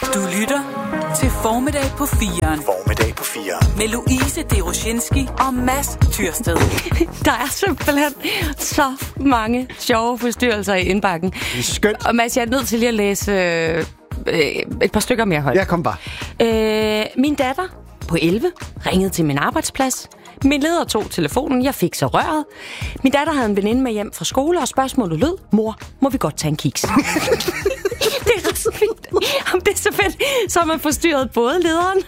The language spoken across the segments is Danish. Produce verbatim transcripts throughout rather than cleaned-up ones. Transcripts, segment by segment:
Du lytter til Formiddag på firen. Formiddag på firen. Med Louise Deroshinski og Mads Tyrsted. Der er simpelthen så mange sjove forstyrrelser i indbakken. Det er skønt. Og Mads, jeg er nødt til lige at læse øh, øh, et par stykker mere højt. Ja, kom bare. Øh, min datter på elleve ringede til min arbejdsplads. Min leder tog telefonen, jeg fik så røret. Min datter havde en veninde med hjem fra skole, og spørgsmålet lød: mor, må vi godt tage en kiks? Det er ret så fint. Jamen, det er så fedt. Så har man forstyrret både lederen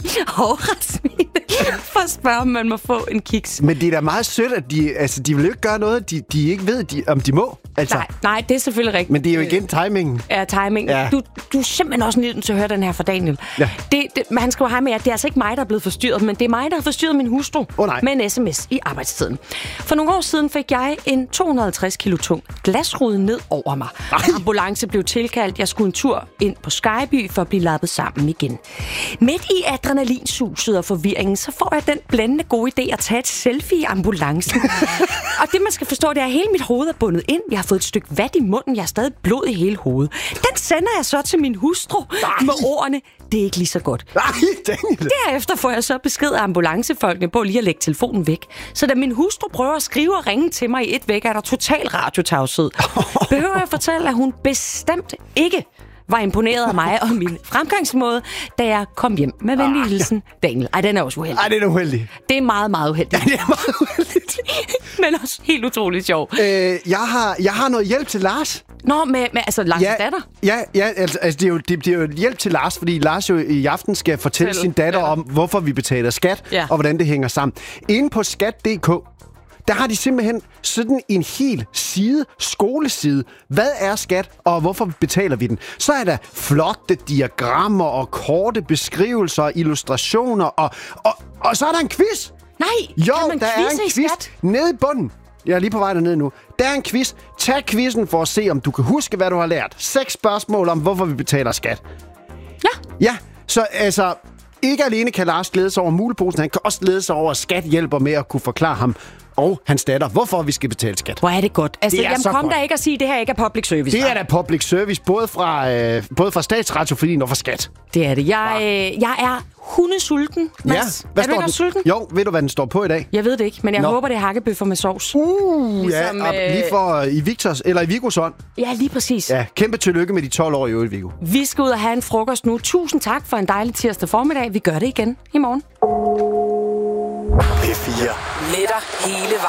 og Rasmine for at spørge, om man må få en kiks. Men det er da meget sødt, at de, altså, de vil jo ikke gøre noget, de, de ikke ved, de, om de må. Altså. Nej, nej, det er selvfølgelig rigtigt. Men det er jo igen timingen. Ja, timing. Ja. Du, du er simpelthen også nødt til at høre den her fra Daniel. Ja. Det, det, han skriver her med, at det er altså ikke mig, der er blevet forstyrret, men det er mig, der har forstyrret min hustru oh, nej. med en sms i arbejdstiden. For nogle år siden fik jeg en to hundrede og halvtreds kilo tung glasrude ned over mig. En ambulance blev tilkaldt. Jeg skulle en tur ind på Skyby for at blive lappet sammen igen. Midt i adrenalinsuset og forvirringen, så får jeg den blændende gode idé at tage et selfie i ambulancen. Og det, man skal forstå, det er, at hele mit hoved er bundet ind. Jeg har fået et stykke vat i munden. Jeg har stadig blod i hele hovedet. Den sender jeg så til min hustru med ordene: det er ikke lige så godt. Nej, Daniel. Derefter får jeg så besked af ambulancefolkene på lige at lægge telefonen væk. Så da min hustru prøver at skrive og ringe til mig i et væk, er der total radiotavshed. Behøver jeg fortælle, at hun bestemt ikke var imponeret af mig og min fremgangsmåde, da jeg kom hjem med venlig hilsen. Daniel. Ej, den er også uheldig. Ej, det er uheldigt. Det er meget, meget uheldigt. Det er meget uheldigt. Men også helt utroligt sjov. Øh, jeg, har, jeg har noget hjælp til Lars. Nå, med, med altså Lars' ja, datter? Ja, ja altså, altså det, er jo, det, det er jo hjælp til Lars, fordi Lars jo i aften skal fortælle Selv, sin datter ja. om, hvorfor vi betaler skat, Ja. og hvordan det hænger sammen. Inde på skat punktum d k, der har de simpelthen sådan en hel side, skoleside. Hvad er skat, og hvorfor betaler vi den? Så er der flotte diagrammer og korte beskrivelser, illustrationer, og, og, og så er der en quiz. Nej, Jo, kan man der er quizze en i quiz skat? nede i bunden. Jeg er lige på vej dernede nu. Der er en quiz. Tag quizzen for at se, om du kan huske, hvad du har lært. Seks spørgsmål om, hvorfor vi betaler skat. Ja. Ja, så altså, ikke alene kan Lars glæde sig over muleposen, han kan også glæde sig over, at skat hjælper med at kunne forklare ham og hans datter, hvorfor vi skal betale skat. Hvor er det godt. Altså, Det er jamen, så kom godt. der ikke at sige, at det her ikke er public service. Det er da public service, både fra, øh, både fra Statsradiofilien og fra skat. Det er det. Jeg, øh, jeg er hundesulten, Mads. Ja, hvad er du står ikke den? også sulten? Jo, ved du, hvad den står på i dag? Jeg ved det ikke, men jeg Nå. håber, det er hakkebøffer med sovs. Uh, Ligesom, ja, øh, lige for uh, i Victors, eller i Vigos ånd. Ja, lige præcis. Ja, kæmpe tillykke med de tolv år i øvrigt, Viggo. Vi skal ud og have en frokost nu. Tusind tak for en dejlig tirsdag formiddag. Vi gør det igen i morgen. P fire. Med dig hele vejen.